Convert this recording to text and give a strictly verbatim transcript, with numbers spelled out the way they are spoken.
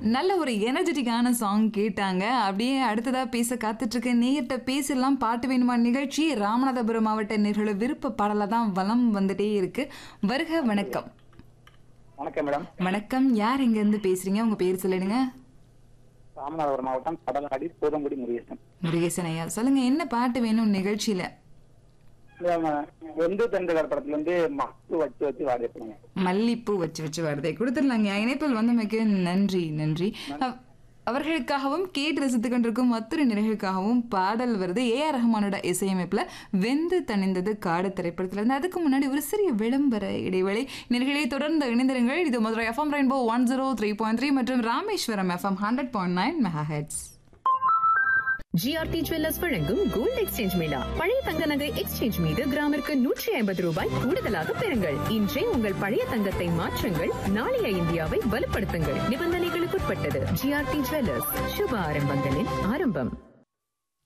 நல்ல ஒரு எனர்ஜெட்டிக்கான சாங் கேட்டாங்க. அப்படியே அடுத்ததா பேச காத்துட்டு இருக்க நேயர்கிட்ட பேசலாம். பாட்டு வேணுமா நிகழ்ச்சி ராமநாதபுரம் மாவட்ட நேயர்களோட விருப்ப பாடல தான் வலம் வந்துட்டே இருக்கு. வருக வணக்கம். வணக்கம் மேடம். வணக்கம். யார் எங்க இருந்து பேசுறீங்க? உங்க பேர் சொல்லிடுங்க. ராமநாதபுரம் மாவட்டம் கடலாடி பூதங்குடி முருகேசன். முருகேசன் ஐயா, சொல்லுங்க என்ன பாட்டு வேணும் நிகழ்ச்சியில? வெந்து தண்டுகிற படத்துல இருந்து மப்பு வச்சு வச்சு வாடிப்பாங்க. மல்லிப்பூ வச்சு வச்சு வருதை கொடுத்துடலாங்க. இணைப்பில் வந்தமைக்கு நன்றி நன்றி. அவ- அவர்களுக்காகவும் கேட்டு ரசித்துக் கொண்டிருக்கும் மற்றொரு நிகழ்ச்சிக்காகவும் பாடல் வருது. ஏ ஆர் ரஹ்மானோட இசையமைப்புல வெந்து தணிந்தது காடு திரைப்படத்துல இருந்து. அதுக்கு முன்னாடி ஒரு சிறிய விளம்பர இடைவேளை. நிகழ்ச்சியை தொடர்ந்து இணைந்திருங்கள். இது Madurai FM rainbow one zero three point three மற்றும் Rameswaram FM hundred point nine mega heads. GRT jewellers வழங்கும் கோல்ட் எக்ஸ்சேஞ்ச் மேளா. பழைய தங்க நகை எக்ஸ்சேஞ்ச் மீது கிராமிற்கு நூற்றி ஐம்பது ரூபாய் கூடுதலாக பெறுங்கள். இன்றே உங்கள் பழைய தங்கத்தை மாற்றுங்கள். நாளைய இந்தியாவை வலுப்படுத்துங்கள். நிபந்தனைகளுக்குட்பட்டது. ஜிஆர்டி ஜுவல்லர்ஸ், சுப ஆரம்பங்களின் ஆரம்பம்.